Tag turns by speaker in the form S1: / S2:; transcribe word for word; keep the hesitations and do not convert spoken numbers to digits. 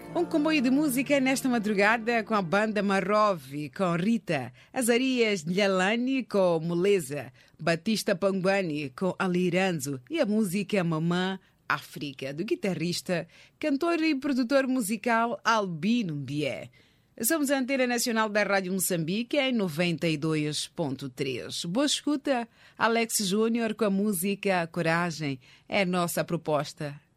S1: Um comboio de música nesta madrugada com a banda Marove, com Rita, Azarias Nhalani com Moleza, Batista Panguani com Aliranzo e a música Mamã África, do guitarrista, cantor e produtor musical Albino Mbié. Somos a Antena Nacional da Rádio Moçambique em noventa e dois ponto três. Boa escuta, Alex Júnior com a música Coragem é a nossa proposta